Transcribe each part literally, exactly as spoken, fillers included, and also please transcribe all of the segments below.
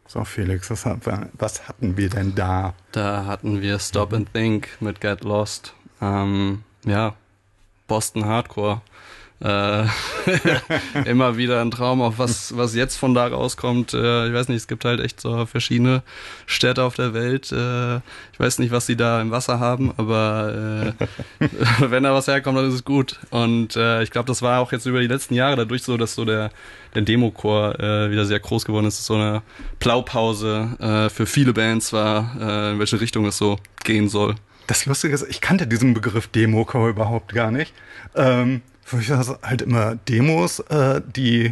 So, Felix, was, was hatten wir denn da? Da hatten wir Stop and Think mit Get Lost. Ähm, ja, Boston Hardcore. Äh, immer wieder ein Traum, auf was was jetzt von da rauskommt. Äh, ich weiß nicht, es gibt halt echt so verschiedene Städte auf der Welt. Äh, ich weiß nicht, was sie da im Wasser haben, aber äh, wenn da was herkommt, dann ist es gut. Und äh, ich glaube, das war auch jetzt über die letzten Jahre dadurch so, dass so der der Democore äh, wieder sehr groß geworden ist. Es ist so eine Blaupause äh, für viele Bands war, äh, in welche Richtung es so gehen soll. Das Lustige ist, ich kannte diesen Begriff Democore überhaupt gar nicht. Ähm, für mich war das halt immer Demos, äh, die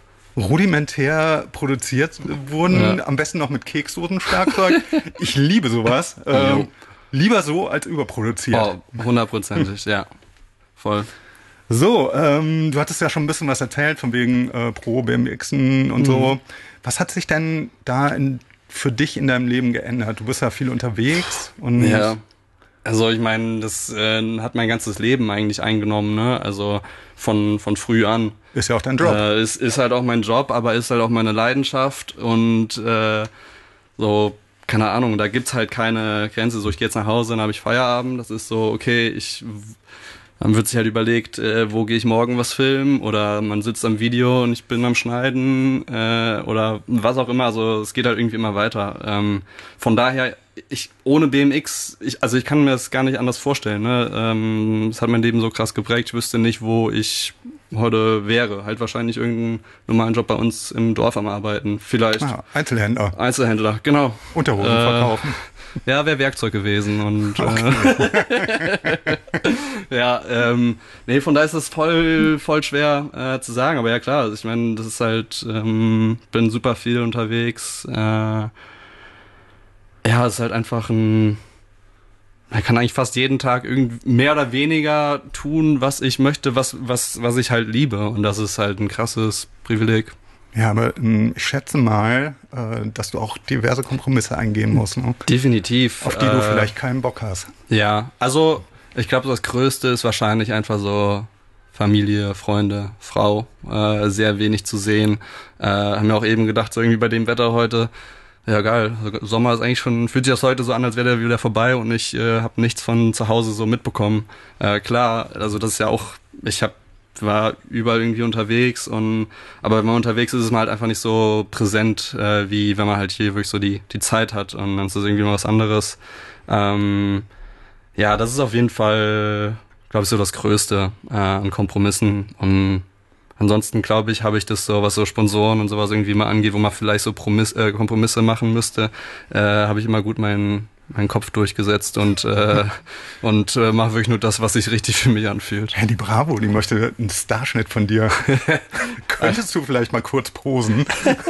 rudimentär produziert wurden, ja. Am besten noch mit Keksdosen-Schlagzeug. Ich liebe sowas. Ähm, lieber so als überproduziert. Oh, hundertprozentig, ja. Voll. So, ähm, du hattest ja schon ein bisschen was erzählt, von wegen äh, Pro, B M Xen und mhm. so. Was hat sich denn da in, für dich in deinem Leben geändert? Du bist ja viel unterwegs. Und ja. Also ich meine, das äh, hat mein ganzes Leben eigentlich eingenommen, ne? Also von von früh an. Ist ja auch dein Job. Äh, ist ist halt auch mein Job, aber ist halt auch meine Leidenschaft und äh, so, keine Ahnung, da gibt's halt keine Grenze. So, ich gehe jetzt nach Hause, dann habe ich Feierabend. Das ist so, okay, ich dann wird sich halt überlegt, äh, wo gehe ich morgen was filmen, oder man sitzt am Video und ich bin am Schneiden äh, oder was auch immer. Also es geht halt irgendwie immer weiter. Ähm, von daher, ich ohne B M X, ich, also ich kann mir das gar nicht anders vorstellen. Ne? Ähm, das hat mein Leben so krass geprägt. Ich wüsste nicht, wo ich heute wäre. Halt wahrscheinlich irgendeinen normalen Job bei uns im Dorf am Arbeiten. Vielleicht. Ah, Einzelhändler. Einzelhändler, genau. Unterhosen äh, verkaufen. Ja, wäre Werkzeug gewesen und okay. äh, ja, ähm, nee, von da ist es voll, voll schwer äh, zu sagen, aber ja klar, also ich meine, das ist halt, ähm, bin super viel unterwegs, äh, ja, es ist halt einfach ein, man kann eigentlich fast jeden Tag irgendwie mehr oder weniger tun, was ich möchte, was, was, was ich halt liebe, und das ist halt ein krasses Privileg. Ja, aber ähm, ich schätze mal, äh, dass du auch diverse Kompromisse eingehen musst. Ne? Definitiv. Auf die äh, du vielleicht keinen Bock hast. Ja, also ich glaube, das Größte ist wahrscheinlich einfach so Familie, Freunde, Frau, äh, sehr wenig zu sehen. Äh, haben wir auch eben gedacht, so irgendwie bei dem Wetter heute, ja geil, Sommer ist eigentlich schon, fühlt sich das heute so an, als wäre der wieder vorbei, und ich äh, habe nichts von zu Hause so mitbekommen. Äh, klar, also das ist ja auch, ich habe war überall irgendwie unterwegs, und aber wenn man unterwegs ist, ist man halt einfach nicht so präsent, äh, wie wenn man halt hier wirklich so die die Zeit hat, und dann ist das irgendwie mal was anderes. Ähm, ja, das ist auf jeden Fall, glaube ich, so das Größte äh, an Kompromissen, und ansonsten, glaube ich, habe ich das so, was so Sponsoren und sowas irgendwie mal angeht, wo man vielleicht so Promis, äh, Kompromisse machen müsste, äh, habe ich immer gut meinen meinen Kopf durchgesetzt und äh, und äh, mache wirklich nur das, was sich richtig für mich anfühlt. Ja, die Bravo, die möchte einen Starschnitt von dir. Könntest du vielleicht mal kurz posen?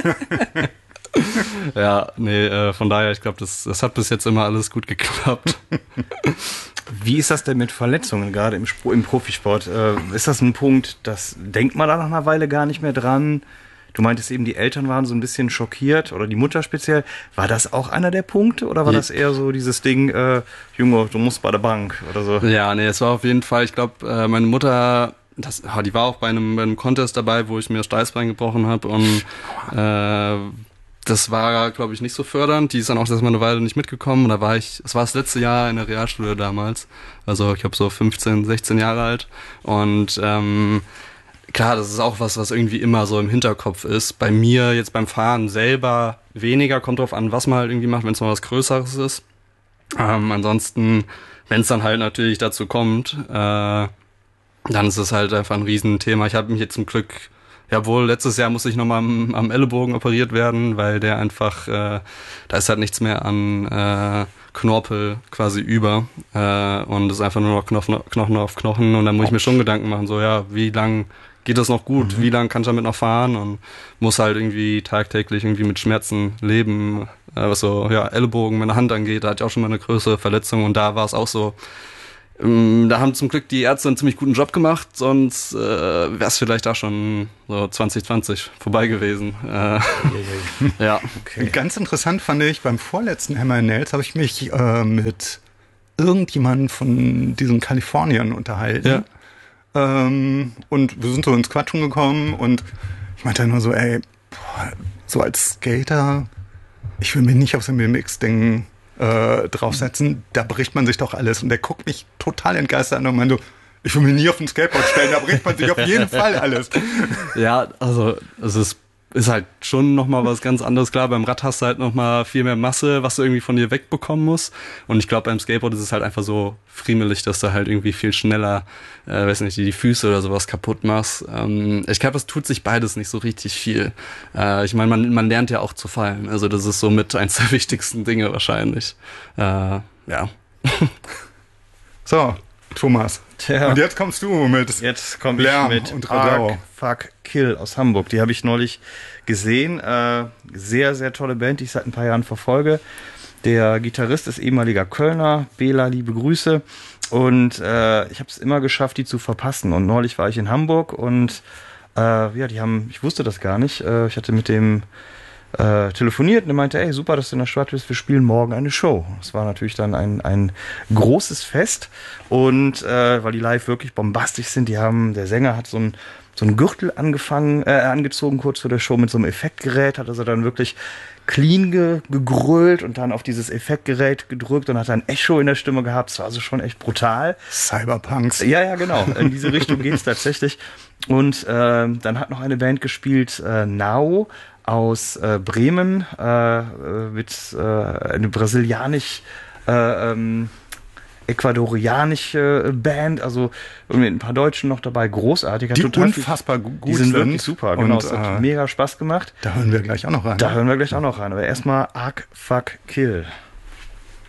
Ja, nee, äh, von daher, ich glaube, das, das hat bis jetzt immer alles gut geklappt. Wie ist das denn mit Verletzungen, gerade im, Spro- im Profisport? Äh, ist das ein Punkt, das denkt man da nach einer Weile gar nicht mehr dran? Du meintest eben, die Eltern waren so ein bisschen schockiert, oder die Mutter speziell. War das auch einer der Punkte, oder war das eher so dieses Ding, äh, Junge, du musst bei der Bank oder so? Ja, nee, es war auf jeden Fall, ich glaube, äh, meine Mutter, das, oh, die war auch bei einem, bei einem Contest dabei, wo ich mir das Steißbein gebrochen habe, und äh, das war, glaube ich, nicht so fördernd. Die ist dann auch erstmal eine Weile nicht mitgekommen, und da war ich, es war das letzte Jahr in der Realschule damals, also ich habe so fünfzehn, sechzehn Jahre alt, und ähm, klar, das ist auch was, was irgendwie immer so im Hinterkopf ist. Bei mir jetzt beim Fahren selber weniger, kommt drauf an, was man halt irgendwie macht, wenn es mal was Größeres ist. Ähm, ansonsten, wenn es dann halt natürlich dazu kommt, äh, dann ist es halt einfach ein Riesenthema. Ich habe mich jetzt zum Glück, ja wohl, letztes Jahr musste ich nochmal am, am Ellenbogen operiert werden, weil der einfach, äh, da ist halt nichts mehr an äh, Knorpel quasi über, äh, und es ist einfach nur noch Knochen, Knochen auf Knochen, und dann muss ich mir schon Gedanken machen, so ja, wie lang geht das noch gut, mhm. wie lange kann ich damit noch fahren, und muss halt irgendwie tagtäglich irgendwie mit Schmerzen leben, äh, was so, ja, Ellbogen, meine Hand angeht, da hatte ich auch schon mal eine größere Verletzung, und da war es auch so, ähm, da haben zum Glück die Ärzte einen ziemlich guten Job gemacht, sonst äh, wäre es vielleicht da schon so zwanzig zwanzig vorbei gewesen. Äh, ja. Okay. Ganz interessant fand ich, beim vorletzten Hammer Nails habe ich mich äh, mit irgendjemandem von diesen Kaliforniern unterhalten. Ja. Ähm, und wir sind so ins Quatschen gekommen, und ich meinte nur so, ey, boah, so als Skater ich will mich nicht auf so ein B M X-Ding äh, draufsetzen, da bricht man sich doch alles. Und der guckt mich total entgeistert an und meint so, ich will mich nie auf ein Skateboard stellen, da bricht man sich auf jeden Fall alles. Ja, also es ist ist halt schon nochmal was ganz anderes. Klar, beim Rad hast du halt nochmal viel mehr Masse, was du irgendwie von dir wegbekommen musst. Und ich glaube, beim Skateboard ist es halt einfach so friemelig, dass du halt irgendwie viel schneller, äh, weiß nicht, die Füße oder sowas kaputt machst. Ähm, ich glaube, es tut sich beides nicht so richtig viel. Äh, ich meine, man, man lernt ja auch zu fallen. Also das ist somit eins der wichtigsten Dinge wahrscheinlich. Äh, ja. So, Thomas. Tja. Und jetzt kommst du mit Jetzt komme Lärm ich mit und Radau. Arc Fuck Kill aus Hamburg. Die habe ich neulich gesehen. Äh, sehr, sehr tolle Band, die ich seit ein paar Jahren verfolge. Der Gitarrist ist ehemaliger Kölner. Bela, liebe Grüße. Und äh, ich habe es immer geschafft, die zu verpassen. Und neulich war ich in Hamburg und äh, ja, die haben, ich wusste das gar nicht. Äh, ich hatte mit dem Äh, telefoniert und er meinte, ey, super, dass du in der Stadt bist, wir spielen morgen eine Show. Das war natürlich dann ein, ein großes Fest und äh, weil die live wirklich bombastisch sind, die haben, der Sänger hat so ein so einen Gürtel angefangen, äh, angezogen kurz vor der Show mit so einem Effektgerät, hat also dann wirklich clean ge gegrölt und dann auf dieses Effektgerät gedrückt und hat dann Echo in der Stimme gehabt. Das war also schon echt brutal. Cyberpunks. Ja, ja, genau. In diese Richtung geht's tatsächlich. Und äh, dann hat noch eine Band gespielt, äh, Now, aus äh, Bremen, äh, mit äh, eine brasilianisch äh, ähm, ecuadorianische Band, also mit ein paar Deutschen noch dabei, großartig. Die total unfassbar viel, gut Die sind sind. wirklich super, genau. Und, es hat äh, mega Spaß gemacht. Da hören wir gleich auch noch rein. Da hören wir gleich auch noch rein. Aber erstmal Arc Fuck Kill.